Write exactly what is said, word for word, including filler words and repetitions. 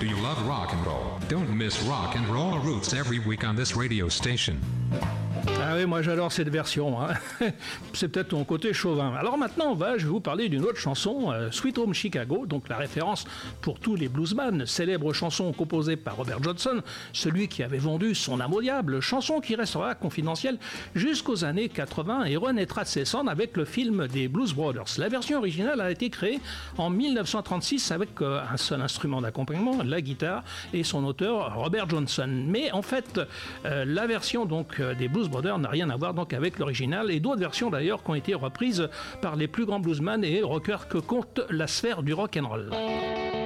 Do you love rock and roll? Don't miss Rock and Roll Roots every week on this radio station. Ah oui, moi j'adore cette version, hein. C'est peut-être mon côté chauvin. Alors maintenant, bah, je vais vous parler d'une autre chanson, euh, Sweet Home Chicago, donc la référence pour tous les bluesman, célèbre chanson composée par Robert Johnson, celui qui avait vendu son âme au diable, chanson qui restera confidentielle jusqu'aux années quatre-vingts et renaîtra de ses cendres avec le film des Blues Brothers. La version originale a été créée en dix-neuf cent trente-six avec euh, un seul instrument d'accompagnement, la guitare, et son auteur Robert Johnson. Mais en fait, euh, la version donc euh, des Blues Brothers n'a rien à voir donc avec l'original et d'autres versions d'ailleurs qui ont été reprises par les plus grands bluesmen et rockers que compte la sphère du rock and roll.